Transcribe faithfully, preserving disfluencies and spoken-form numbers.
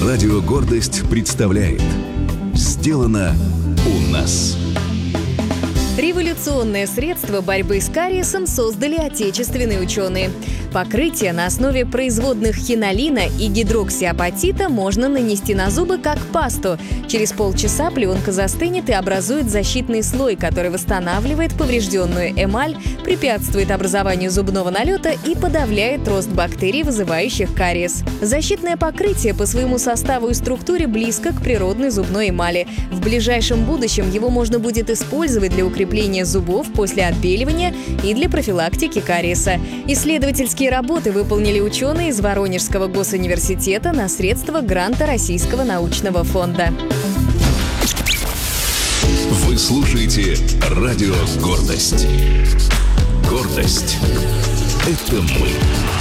Радио «Гордость» представляет «Сделано у нас». Революционное средство борьбы с кариесом создали отечественные ученые. Покрытие на основе производных хинолина и гидроксиапатита можно нанести на зубы как пасту. Через полчаса пленка застынет и образует защитный слой, который восстанавливает поврежденную эмаль, препятствует образованию зубного налета и подавляет рост бактерий, вызывающих кариес. Защитное покрытие по своему составу и структуре близко к природной зубной эмали. В ближайшем будущем его можно будет использовать для укрепления зубов после отбеливания и для профилактики кариеса. Исследовательские работы выполнили ученые из Воронежского госуниверситета на средства гранта Российского научного фонда. Вы слушаете радио «Гордость». Гордость – это мы.